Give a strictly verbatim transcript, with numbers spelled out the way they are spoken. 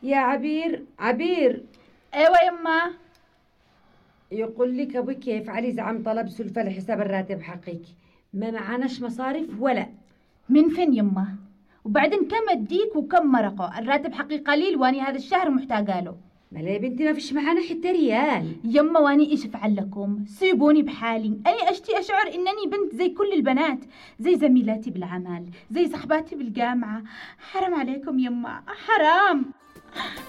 يا عبير عبير. ايوه يما. يقول لك ابوك كيف علي زعم طلب سلفة لحساب الراتب حقك، ما معناش مصاريف ولا. من فين يما؟ وبعدين كم اديك وكم مرقه؟ الراتب حقي قليل واني هذا الشهر محتاجه له. ما يا بنتي ما فيش معانا حتى ريال. يما واني ايش افعل لكم؟ سيبوني بحالي، اني اشتي اشعر انني بنت زي كل البنات، زي زميلاتي بالعمل، زي صحباتي بالجامعه. حرام عليكم يما، حرام.